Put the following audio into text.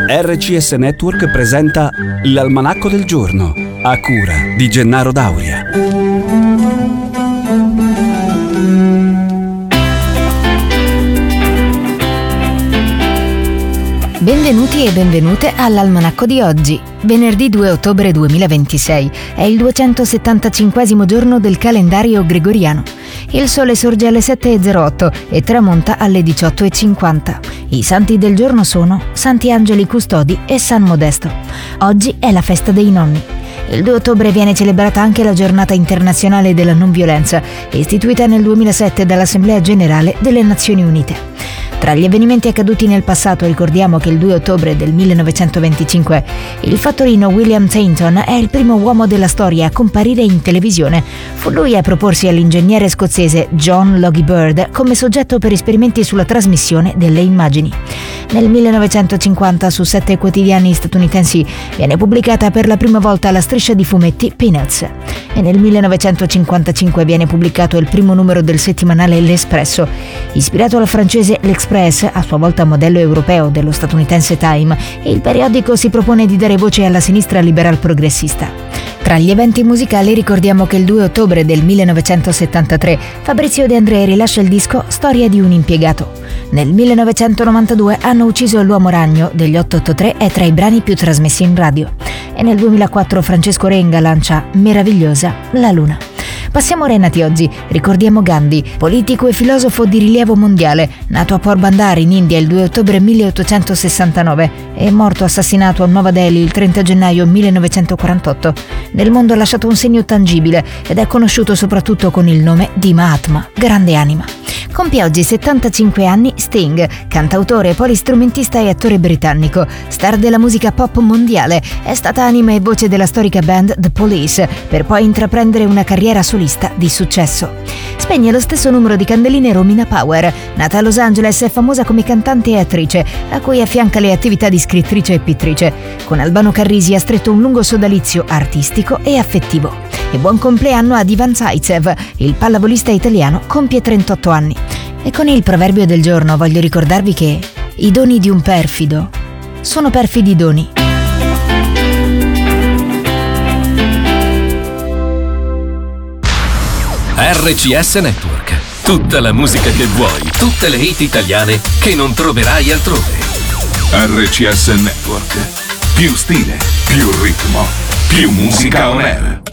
RCS Network presenta l'Almanacco del Giorno, a cura di Gennaro Dauria. Benvenuti e benvenute all'Almanacco di oggi, venerdì 2 ottobre 2026. È il 275esimo giorno del calendario gregoriano. Il sole sorge alle 7:08 e tramonta alle 18:50. I santi del giorno sono Santi Angeli Custodi e San Modesto. Oggi è la festa dei nonni. Il 2 ottobre viene celebrata anche la Giornata internazionale della non violenza, istituita nel 2007 dall'Assemblea Generale delle Nazioni Unite. Tra gli avvenimenti accaduti nel passato ricordiamo che il 2 ottobre del 1925 il fattorino William Tainton è il primo uomo della storia a comparire in televisione. Fu lui a proporsi all'ingegnere scozzese John Logie Baird come soggetto per esperimenti sulla trasmissione delle immagini. Nel 1950 su 7 quotidiani statunitensi viene pubblicata per la prima volta la striscia di fumetti Peanuts. E nel 1955 viene pubblicato il primo numero del settimanale L'Espresso. Ispirato al francese L'Express, a sua volta modello europeo dello statunitense Time, il periodico si propone di dare voce alla sinistra liberal progressista. Tra gli eventi musicali ricordiamo che il 2 ottobre del 1973 Fabrizio De André rilascia il disco Storia di un impiegato. Nel 1992 Hanno ucciso l'uomo ragno degli 883 è tra i brani più trasmessi in radio. E nel 2004 Francesco Renga lancia Meravigliosa la luna. Passiamo ai nati oggi. Ricordiamo Gandhi, politico e filosofo di rilievo mondiale, nato a Porbandar in India il 2 ottobre 1869 e morto assassinato a Nuova Delhi il 30 gennaio 1948. Nel mondo ha lasciato un segno tangibile ed è conosciuto soprattutto con il nome di Mahatma, grande anima. Compie oggi 75 anni Sting, cantautore, polistrumentista e attore britannico, star della musica pop mondiale. È stata anima e voce della storica band The Police, per poi intraprendere una carriera solista di successo. Spegne lo stesso numero di candeline Romina Power, nata a Los Angeles, è famosa come cantante e attrice, a cui affianca le attività di scrittrice e pittrice. Con Albano Carrisi ha stretto un lungo sodalizio artistico e affettivo. E buon compleanno a Ivan Zaitsev, il pallavolista italiano compie 38 anni. E con il proverbio del giorno voglio ricordarvi che i doni di un perfido sono perfidi doni. RCS Network. Tutta la musica che vuoi, tutte le hit italiane che non troverai altrove. RCS Network. Più stile, più ritmo, più musica on air.